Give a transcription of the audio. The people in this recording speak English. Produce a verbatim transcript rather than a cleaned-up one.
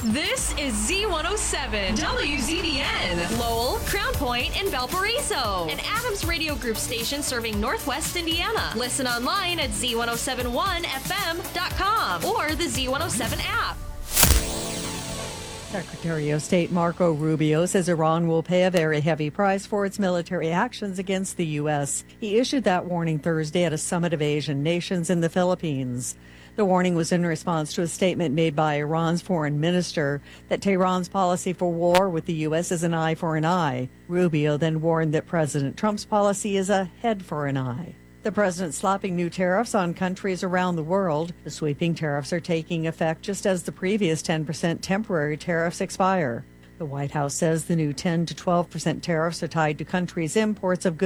This is Z one oh seven, W Z B N, Lowell, Crown Point, and Valparaiso. An Adams Radio Group station serving Northwest Indiana. Listen online at Z one oh seven one F M dot com or the Z one oh seven app. Secretary of State Marco Rubio says Iran will pay a very heavy price for its military actions against the U S. He issued that warning Thursday at a summit of Asian nations in the Philippines. The warning was in response to a statement made by Iran's foreign minister that Tehran's policy for war with the U S is an eye for an eye. Rubio then warned that President Trump's policy is a head for an eye. The president slapping new tariffs on countries around the world. The sweeping tariffs are taking effect just as the previous ten percent temporary tariffs expire. The White House says the new ten to twelve percent tariffs are tied to countries' imports of goods